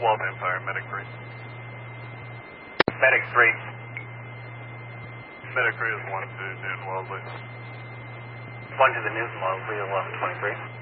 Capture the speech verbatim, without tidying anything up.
Wells Empire, Medic three. Medic three. Medic three is one to Newton Wellesley. one to the Newton Wellesley, eleven twenty-three.